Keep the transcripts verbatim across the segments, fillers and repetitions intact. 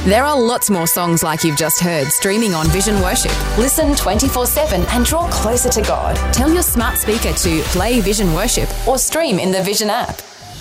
There are lots more songs like you've just heard streaming on Vision Worship. Listen twenty-four seven and draw closer to God. Tell your smart speaker to play Vision Worship or stream in the Vision app.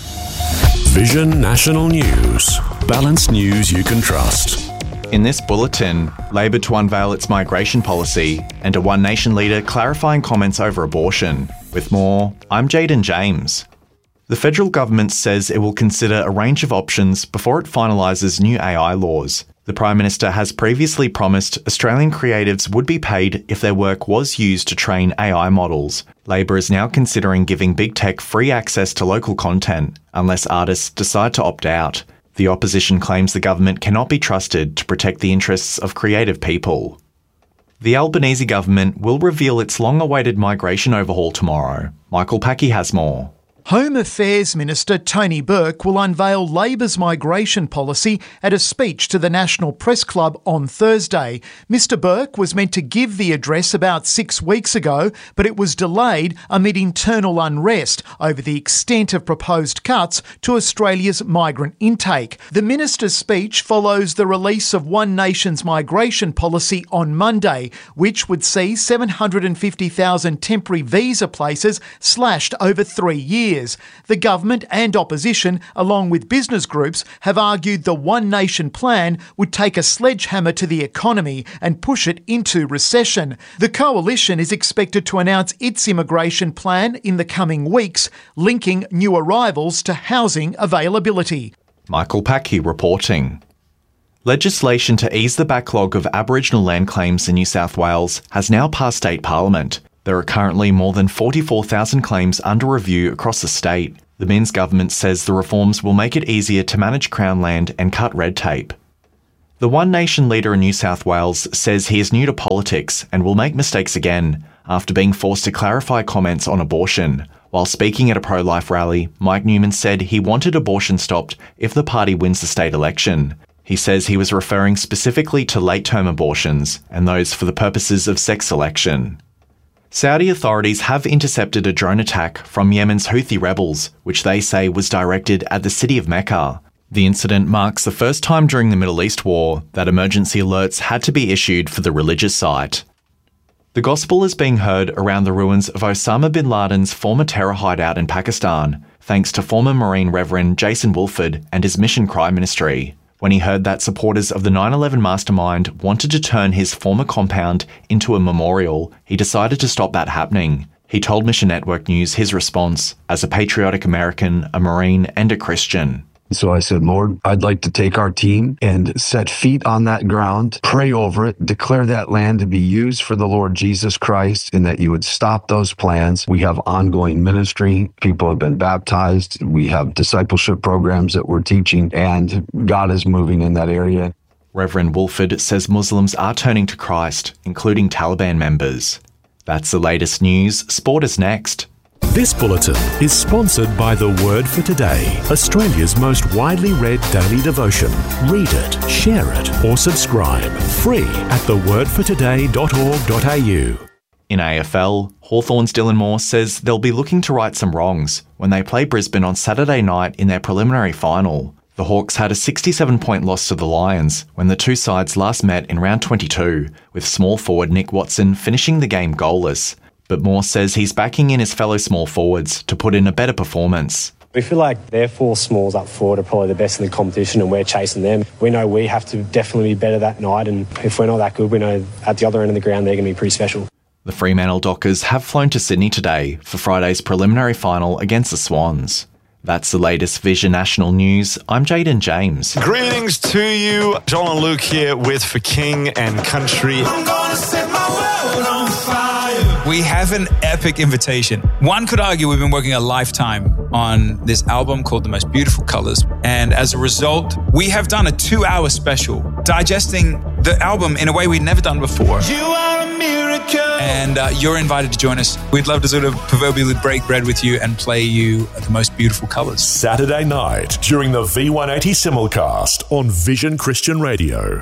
Vision National News. Balanced news you can trust. In this bulletin, Labor to unveil its migration policy and a One Nation leader clarifying comments over abortion. With more, I'm Jaden James. The federal government says it will consider a range of options before it finalises new A I laws. The Prime Minister has previously promised Australian creatives would be paid if their work was used to train A I models. Labor is now considering giving big tech free access to local content, unless artists decide to opt out. The opposition claims the government cannot be trusted to protect the interests of creative people. The Albanese government will reveal its long-awaited migration overhaul tomorrow. Michael Packy has more. Home Affairs Minister Tony Burke will unveil Labor's migration policy at a speech to the National Press Club on Thursday. Mr Burke was meant to give the address about six weeks ago, but it was delayed amid internal unrest over the extent of proposed cuts to Australia's migrant intake. The minister's speech follows the release of One Nation's migration policy on Monday, which would see seven hundred fifty thousand temporary visa places slashed over three years. The government and opposition, along with business groups, have argued the One Nation plan would take a sledgehammer to the economy and push it into recession. The coalition is expected to announce its immigration plan in the coming weeks, linking new arrivals to housing availability. Michael Packy reporting. Legislation to ease the backlog of Aboriginal land claims in New South Wales has now passed state parliament. There are currently more than forty-four thousand claims under review across the state. The Minns government says the reforms will make it easier to manage Crown land and cut red tape. The One Nation leader in New South Wales says he is new to politics and will make mistakes again after being forced to clarify comments on abortion. While speaking at a pro-life rally, Mike Newman said he wanted abortion stopped if the party wins the state election. He says he was referring specifically to late-term abortions and those for the purposes of sex selection. Saudi authorities have intercepted a drone attack from Yemen's Houthi rebels, which they say was directed at the city of Mecca. The incident marks the first time during the Middle East war that emergency alerts had to be issued for the religious site. The gospel is being heard around the ruins of Osama bin Laden's former terror hideout in Pakistan, thanks to former Marine Reverend Jason Wolford and his Mission Cry ministry. When he heard that supporters of the nine eleven mastermind wanted to turn his former compound into a memorial, he decided to stop that happening. He told Mission Network News his response as a patriotic American, a Marine, and a Christian. So I said, Lord, I'd like to take our team and set feet on that ground, pray over it, declare that land to be used for the Lord Jesus Christ, and that you would stop those plans. We have ongoing ministry. People have been baptized. We have discipleship programs that we're teaching, and God is moving in that area. Reverend Wolford says Muslims are turning to Christ, including Taliban members. That's the latest news. Sport is next. This bulletin is sponsored by The Word for Today, Australia's most widely read daily devotion. Read it, share it, or subscribe. Free at the word for today dot org dot a u. In A F L, Hawthorn's Dylan Moore says they'll be looking to right some wrongs when they play Brisbane on Saturday night in their preliminary final. The Hawks had a sixty-seven point loss to the Lions when the two sides last met in round twenty-two, with small forward Nick Watson finishing the game goalless. But Moore says he's backing in his fellow small forwards to put in a better performance. We feel like their four smalls up forward are probably the best in the competition and we're chasing them. We know we have to definitely be better that night, and if we're not that good, we know at the other end of the ground they're going to be pretty special. The Fremantle Dockers have flown to Sydney today for Friday's preliminary final against the Swans. That's the latest Vision National News. I'm Jaden James. Greetings to you. John and Luke here with For King and Country. I'm gonna set my world on fire. We have an epic invitation. One could argue we've been working a lifetime on this album called The Most Beautiful Colours. And as a result, we have done a two-hour special digesting the album in a way we'd never done before. You are a miracle. And uh, you're invited to join us. We'd love to sort of proverbially break bread with you and play you The Most Beautiful Colours. Saturday night during the V one eighty simulcast on Vision Christian Radio.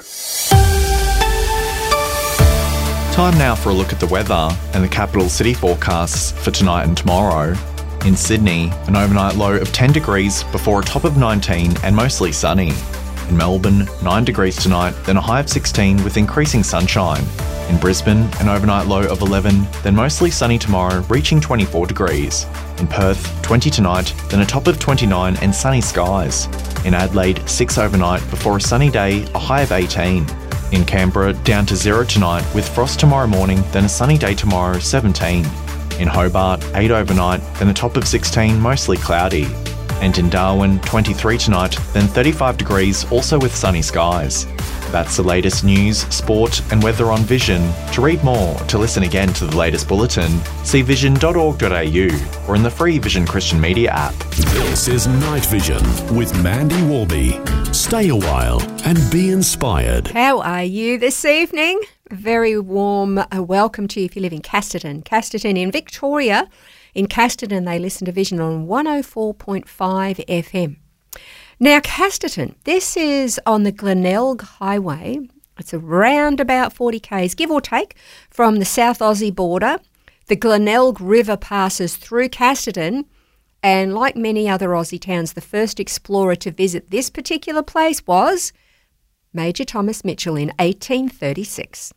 Time now for a look at the weather and the capital city forecasts for tonight and tomorrow. In Sydney, an overnight low of ten degrees before a top of nineteen and mostly sunny. In Melbourne, nine degrees tonight, then a high of sixteen with increasing sunshine. In Brisbane, an overnight low of eleven, then mostly sunny tomorrow, reaching twenty-four degrees. In Perth, twenty tonight, then a top of twenty-nine and sunny skies. In Adelaide, six overnight before a sunny day, a high of eighteen. In Canberra, down to zero tonight with frost tomorrow morning, then a sunny day tomorrow, seventeen. In Hobart, eight overnight, then a top of sixteen, mostly cloudy. And in Darwin, twenty-three tonight, then thirty-five degrees, also with sunny skies. That's the latest news, sport and weather on Vision. To read more, to listen again to the latest bulletin, see vision dot org dot a u or in the free Vision Christian Media app. This is Night Vision with Mandy Warby. Stay a while and be inspired. How are you this evening? Very warm uh, welcome to you if you live in Casterton. Casterton in Victoria. In Casterton, they listen to Vision on one oh four point five F M. Now, Casterton, this is on the Glenelg Highway. It's around about forty kays, give or take, from the South Aussie border. The Glenelg River passes through Casterton, and like many other Aussie towns, the first explorer to visit this particular place was Major Thomas Mitchell in eighteen thirty-six.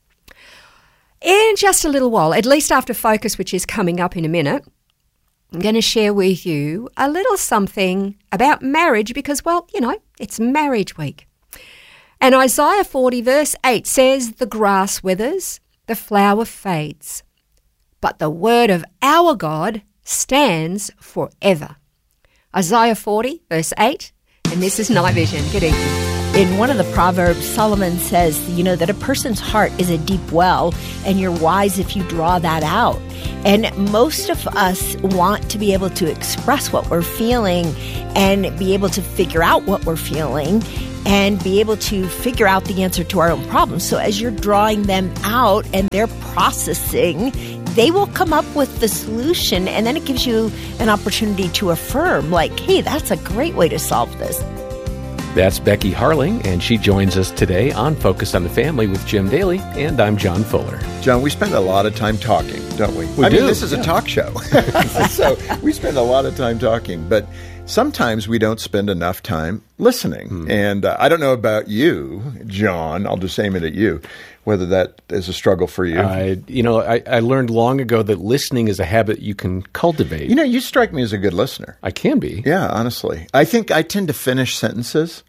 In just a little while, at least after Focus, which is coming up in a minute, I'm going to share with you a little something about marriage because, well, you know, it's marriage week. And Isaiah forty verse eight says, "The grass withers, the flower fades, but the word of our God stands forever." Isaiah forty verse eight, and this is Night Vision. Good evening. In one of the Proverbs, Solomon says, you know, that a person's heart is a deep well, and you're wise if you draw that out. And most of us want to be able to express what we're feeling and be able to figure out what we're feeling and be able to figure out the answer to our own problems. So as you're drawing them out and they're processing, they will come up with the solution, and then it gives you an opportunity to affirm, like, hey, that's a great way to solve this. That's Becky Harling, and she joins us today on Focus on the Family with Jim Daly, and I'm John Fuller. John, we spend a lot of time talking, don't we? We I do. mean, this is yeah. a talk show, so we spend a lot of time talking, but sometimes we don't spend enough time listening. Hmm. And uh, I don't know about you, John, I'll just aim it at you, whether that is a struggle for you. Uh, you know, I, I learned long ago that listening is a habit you can cultivate. You know, you strike me as a good listener. I can be. Yeah, honestly. I think I tend to finish sentences.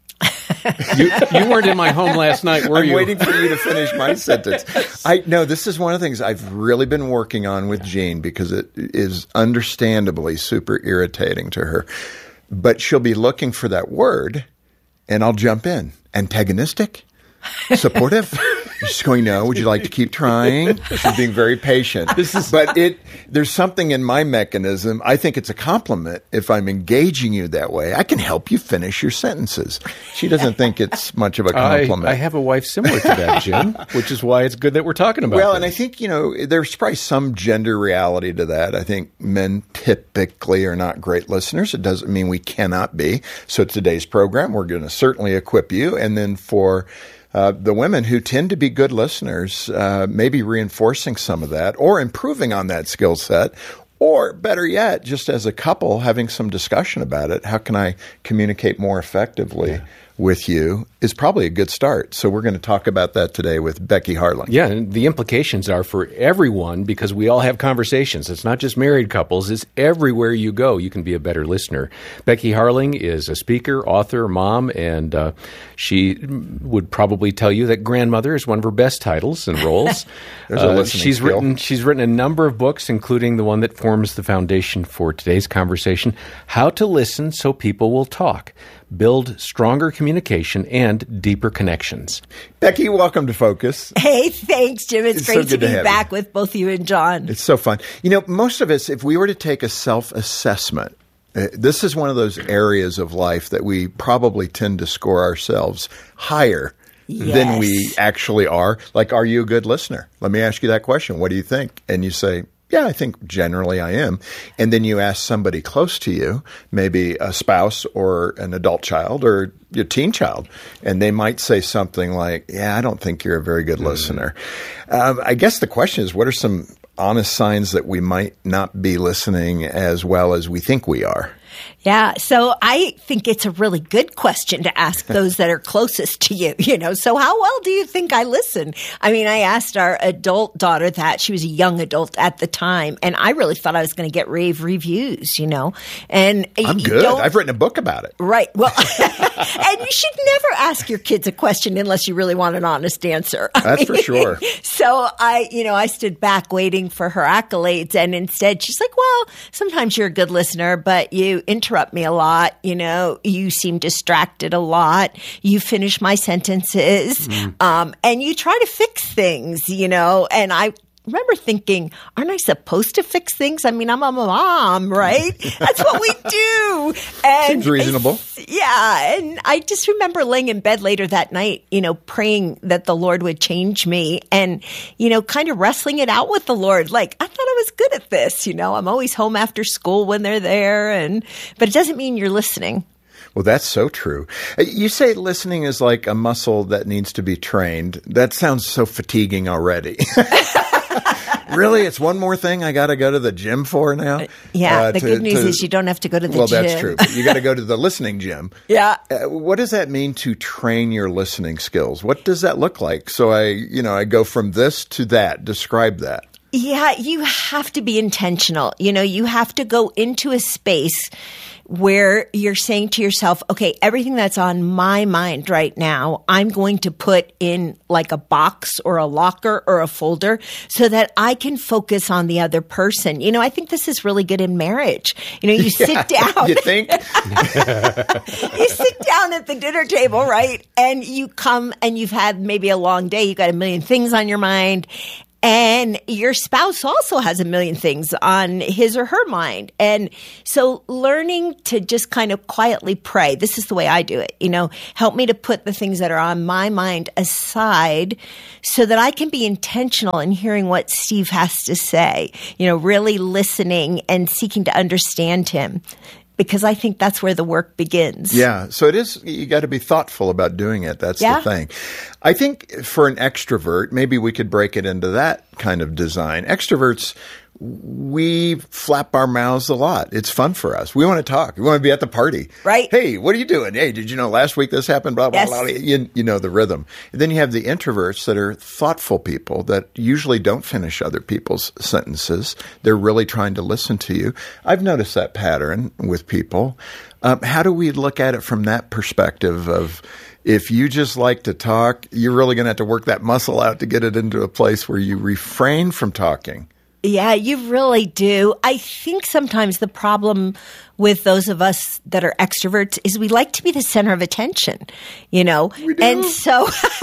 you, you weren't in my home last night, were I'm you? I'm waiting for you to finish my sentence. I no, this is one of the things I've really been working on with Jean because it is understandably super irritating to her. But she'll be looking for that word, and I'll jump in. Antagonistic? Supportive? She's going, no, would you like to keep trying? She's being very patient. This is, but it there's something in my mechanism. I think it's a compliment if I'm engaging you that way. I can help you finish your sentences. She doesn't think it's much of a compliment. I, I have a wife similar to that, Jim, which is why it's good that we're talking about Well, this. and I think, you know, there's probably some gender reality to that. I think men typically are not great listeners. It doesn't mean we cannot be. So today's program, we're going to certainly equip you. And then for Uh, the women who tend to be good listeners, uh, maybe reinforcing some of that or improving on that skill set, or better yet, just as a couple having some discussion about it. How can I communicate more effectively yeah. with you is probably a good start. So we're going to talk about that today with Becky Harling. Yeah, and the implications are for everyone because we all have conversations. It's not just married couples. It's everywhere you go. You can be a better listener. Becky Harling is a speaker, author, mom, and uh, she would probably tell you that grandmother is one of her best titles and roles. There's a listening uh, she's skill. written She's written a number of books, including the one that forms the foundation for today's conversation, How to Listen So People Will Talk. Build stronger communication and deeper connections. Becky, welcome to Focus. Hey, thanks, Jim. It's, It's great so to good be to have back you. with both you and John. It's so fun. You know, most of us, if we were to take a self-assessment, uh, this is one of those areas of life that we probably tend to score ourselves higher yes. than we actually are. Like, are you a good listener? Let me ask you that question. What do you think? And you say, yeah, I think generally I am. And then you ask somebody close to you, maybe a spouse or an adult child or your teen child, and they might say something like, yeah, I don't think you're a very good mm. listener. Um, I guess the question is, what are some honest signs that we might not be listening as well as we think we are? Yeah, so I think it's a really good question to ask those that are closest to you, you know. So how well do you think I listen? I mean, I asked our adult daughter that. She was a young adult at the time, and I really thought I was going to get rave reviews, you know. And I'm good. I've written a book about it. Right. Well, and you should never ask your kids a question unless you really want an honest answer. That's I mean, for sure. So I, you know, I stood back waiting for her accolades, and instead she's like, well, sometimes you're a good listener, but you interrupt me a lot. You know, you seem distracted a lot. You finish my sentences, mm. um, and you try to fix things, you know, and I remember thinking, aren't I supposed to fix things? I mean, I'm a mom, right? That's what we do. And seems reasonable. Yeah. And I just remember laying in bed later that night, you know, praying that the Lord would change me and, you know, kind of wrestling it out with the Lord. Like, I thought I was good at this. You know, I'm always home after school when they're there. And, but it doesn't mean you're listening. Well, that's so true. You say listening is like a muscle that needs to be trained. That sounds so fatiguing already. Really? It's one more thing I got to go to the gym for now? Yeah. Uh, the to, good news to, is you don't have to go to the well, gym. Well, that's true. But you got to go to the listening gym. Yeah. Uh, what does that mean to train your listening skills? What does that look like? So I, you know, I go from this to that. Describe that. Yeah, you have to be intentional. You know, you have to go into a space where you're saying to yourself, okay, everything that's on my mind right now, I'm going to put in like a box or a locker or a folder so that I can focus on the other person. You know, I think this is really good in marriage. You know, you yeah, sit down. You think? You sit down at the dinner table, right? And you come and you've had maybe a long day. You got a million things on your mind. And your spouse also has a million things on his or her mind. And so learning to just kind of quietly pray, this is the way I do it, you know, help me to put the things that are on my mind aside so that I can be intentional in hearing what Steve has to say, you know, really listening and seeking to understand him. Because I think that's where the work begins. Yeah. So it is, you got to be thoughtful about doing it. That's yeah. the thing. I think for an extrovert, maybe we could break it into that kind of design. Extroverts, we flap our mouths a lot. It's fun for us. We want to talk. We want to be at the party. Right. Hey, what are you doing? Hey, did you know last week this happened? Blah, blah, yes. blah. You, you know the rhythm. And then you have the introverts that are thoughtful people that usually don't finish other people's sentences. They're really trying to listen to you. I've noticed that pattern with people. Um, how do we look at it from that perspective of if you just like to talk, you're really going to have to work that muscle out to get it into a place where you refrain from talking? Yeah, you really do. I think sometimes the problem with those of us that are extroverts is we like to be the center of attention, you know? We do. And so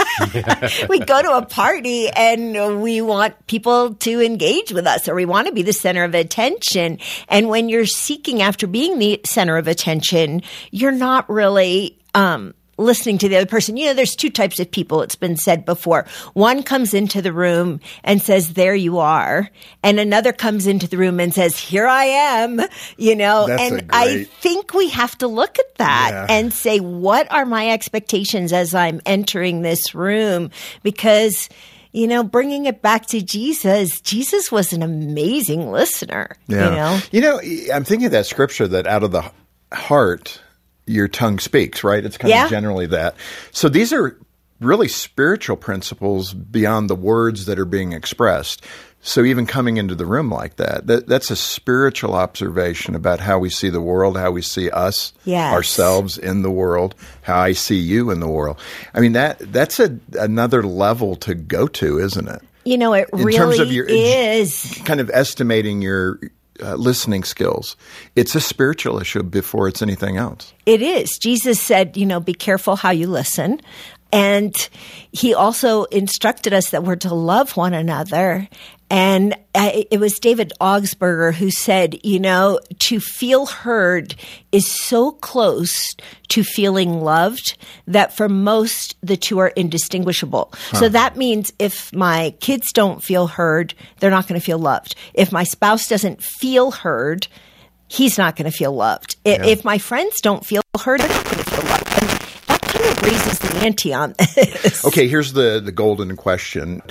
we go to a party and we want people to engage with us or we want to be the center of attention. And when you're seeking after being the center of attention, you're not really um listening to the other person. You know, there's two types of people, it's been said before. One comes into the room and says, there you are. And another comes into the room and says, here I am, you know. That's and a great... I think we have to look at that yeah. and say, what are my expectations as I'm entering this room? Because, you know, bringing it back to Jesus, Jesus was an amazing listener, yeah. you know. You know, I'm thinking of that scripture that out of the heart your tongue speaks, right? It's kind yeah. of generally that. So these are really spiritual principles beyond the words that are being expressed. So even coming into the room like that, that that's a spiritual observation about how we see the world, how we see us, yes. ourselves in the world, how I see you in the world. I mean, that that's a, another level to go to, isn't it? You know, it in really terms of your, is. Kind of estimating your Uh, listening skills. It's a spiritual issue before it's anything else. It is. Jesus said, you know, be careful how you listen. And he also instructed us that we're to love one another. And I, it was David Augsburger who said, you know, to feel heard is so close to feeling loved that for most, the two are indistinguishable. Huh. So that means if my kids don't feel heard, they're not going to feel loved. If my spouse doesn't feel heard, he's not going to feel loved. Yeah. If my friends don't feel heard, they're not going to feel loved. And that kind of raises the ante on this. Okay, here's the, the golden question.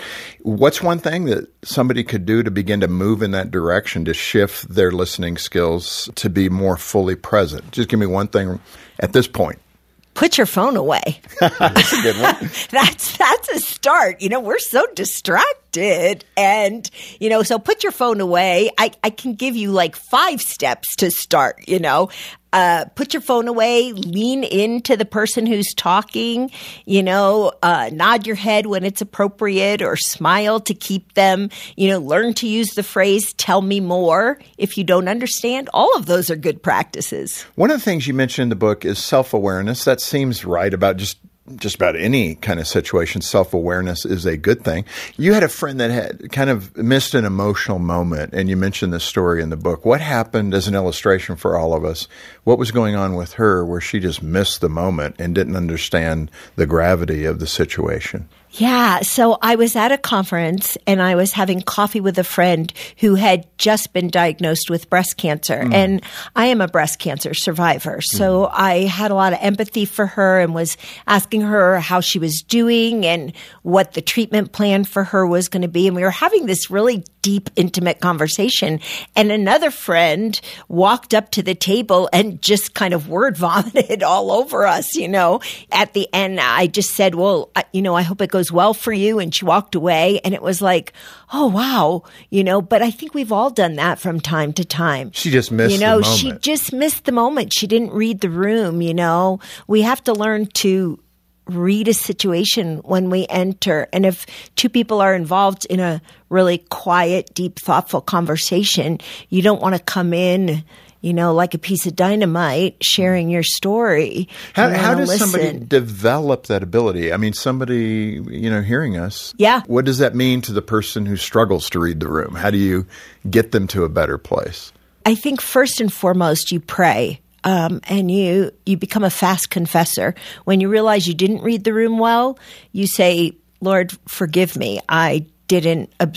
What's one thing that somebody could do to begin to move in that direction, to shift their listening skills to be more fully present? Just give me one thing at this point. Put your phone away. That's a good one. that's that's a start. You know, we're so distracted. And, you know, so put your phone away. I, I can give you like five steps to start, you know. Uh, put your phone away, lean into the person who's talking, you know, uh, nod your head when it's appropriate or smile to keep them, you know, learn to use the phrase, tell me more if you don't understand. All of those are good practices. One of the things you mentioned in the book is self-awareness. That seems right about just just about any kind of situation. Self-awareness is a good thing. You had a friend that had kind of missed an emotional moment, and you mentioned this story in the book. What happened as an illustration for all of us? What was going on with her where she just missed the moment and didn't understand the gravity of the situation? Yeah. So I was at a conference and I was having coffee with a friend who had just been diagnosed with breast cancer. Mm. And I am a breast cancer survivor. So mm. I had a lot of empathy for her and was asking her how she was doing and what the treatment plan for her was going to be. And we were having this really deep, intimate conversation. And another friend walked up to the table and just kind of word vomited all over us, you know. At the end, I just said, well, I, you know, I hope it goes well for you. And she walked away. And it was like, oh, wow, you know, but I think we've all done that from time to time. She just missed you know, the moment. She just missed the moment. She didn't read the room, you know. We have to learn to read a situation when we enter. And if two people are involved in a really quiet, deep, thoughtful conversation, you don't want to come in, you know, like a piece of dynamite sharing your story. How, you how does listen. somebody develop that ability? I mean, somebody, you know, hearing us. Yeah. What does that mean to the person who struggles to read the room? How do you get them to a better place? I think first and foremost, you pray. Um, and you, you become a fast confessor. When you realize you didn't read the room well, you say, Lord, forgive me. I didn't observe